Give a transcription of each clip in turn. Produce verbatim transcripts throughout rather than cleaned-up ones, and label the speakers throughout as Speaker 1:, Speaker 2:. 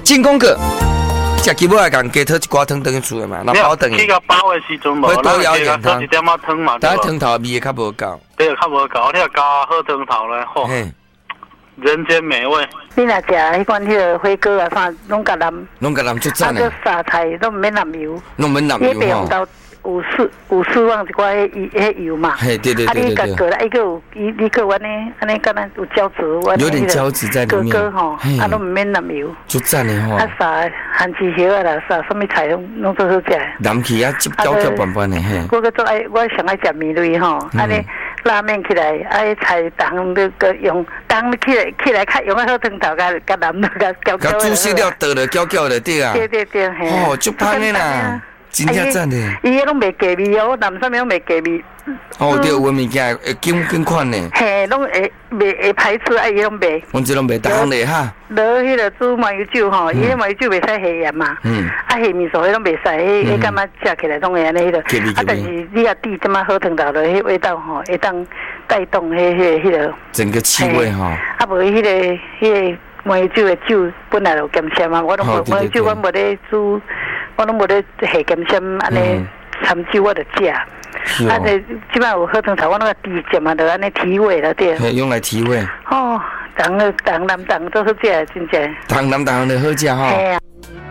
Speaker 1: 进攻个。食鸡母来讲，鸡头一挂汤等于厝的嘛，那包等于。
Speaker 2: 去到包的时阵无，
Speaker 1: 会多咬点汤，
Speaker 2: 一点仔汤嘛。
Speaker 1: 但汤头味较无够。
Speaker 2: 对，较无够，你要加好汤头咧，吼，人间美味。
Speaker 3: 你若食迄款迄个火锅啊，啥拢甲淋，
Speaker 1: 拢甲淋足赞的。
Speaker 3: 啊，个沙菜都毋免淋油，
Speaker 1: 拢免淋油吼。
Speaker 3: 有四有四旺一寡迄迄油嘛，
Speaker 1: 嘿对对对对对。
Speaker 3: 啊，你甲过来，伊个有伊你个安尼安尼，敢若有胶质，
Speaker 1: 有点胶质在里面。
Speaker 3: 哥哥吼，啊，都毋免淋油。
Speaker 1: 足赞的吼。
Speaker 3: 啊，啥番薯叶啊啦，啥什么菜拢拢做好食。
Speaker 1: 淋起啊，焦焦拌拌的嘿。
Speaker 3: 我个做爱，我上爱食面类吼，安尼拉面起来，爱菜当那个用当起来起来较用啊好汤头甲甲淋甲焦焦。甲
Speaker 1: 煮熟了倒了焦焦的对啊。
Speaker 3: 对对对，嘿。
Speaker 1: 哦，足香的啦。真正赞的，
Speaker 3: 伊迄拢袂加味哦，南上面拢袂加味。
Speaker 1: 哦，对，有物件会金金款呢。
Speaker 3: 嘿，拢会袂会排斥，啊，伊拢袂。
Speaker 1: 阮这拢袂当嘞哈。
Speaker 3: 落迄个煮麻油酒吼，伊迄麻油酒袂使下盐嘛。嗯。啊，下面所以拢袂使，迄迄感觉食起来拢会安尼迄个。啊，但是你若滴这么好汤头落，迄味道吼会当带动迄迄迄个。
Speaker 1: 整个气味哈。
Speaker 3: 啊，无迄个迄个麻油酒的酒本来就咸咸嘛，我拢无麻油酒，我无咧煮。我拢无咧下咸咸安尼参酒，我就食。啊，这即摆有好汤头，我拢个滴咸嘛，就安尼提味了对。
Speaker 1: 用来提味。
Speaker 3: 哦，当个当南当都好食，真正。
Speaker 1: 当南当的好食哈。系啊。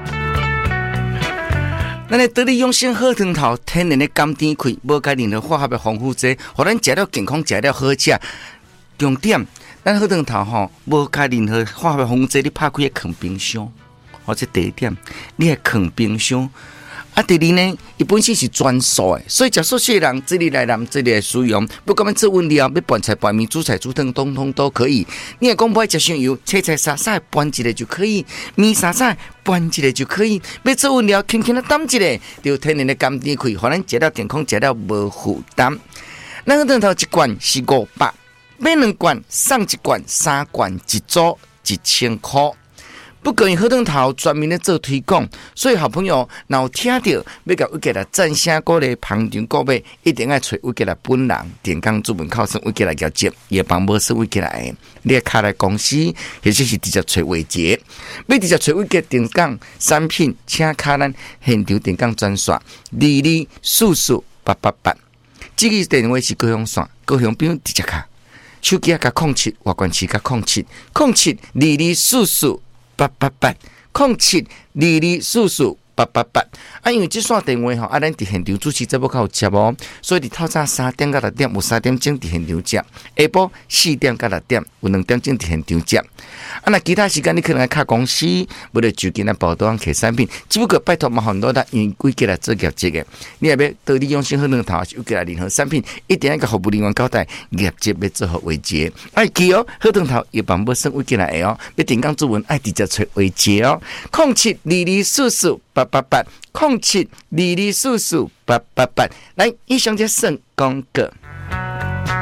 Speaker 1: 咱咧得力用心好汤头，天然的甘甜开，无加任何化学的防腐剂，互咱食了健康，食了好食。重点，咱好汤头吼，无加任何化学防腐剂，你拍开放冰箱。或者第一点，你系放冰箱。啊，第二呢，伊本身是专素的，所以食素食的人，这里来人，这里来使用。不管要做温料，要拌菜、拌面、煮菜、煮汤，通通都可以。你也讲不爱食香油，切菜沙沙拌一个就可以，面沙沙拌一个就可以。要做温料，轻轻的担一个，就天然的甘甜开，互咱食了健康，食了无负担。咱个汤头一罐是五百，买两罐送一罐，三罐一组一千块。不过因好汤头专门咧做推广，所以好朋友若有听到要甲委家来赞声鼓励捧场购买，一定要找委家来本人电工主门口上委家来交接，也帮无是委家来，你也卡来公司，或者是直接找伟杰，要直接找委家电工产品，请卡咱现场电工专线二二四四八八八，这个电话是高雄线，高雄边直接卡，手机啊加空七，外关市加空七，空七二二四四。八八八空七二二四四八八八啊，因为这线电话吼，啊，咱伫现场主持节目较有接哦，所以伫透早三点到六点有三点钟伫现场接，下晡四点到六点有两点钟伫现场接。啊，那其他时间你可能卡公司，为了就近来报道客产品，只不过拜托麻烦多啦，因为规家来做业绩的，你也要得利用心好两头，有过来任何产品，一定要甲服务人员交代业绩要做好为节。哎，记哦，好两头也帮不生为进来的哦，要电工主文爱直接找为节哦，空七二二四四八八八，空七二二四四八八八，来以上就算广告。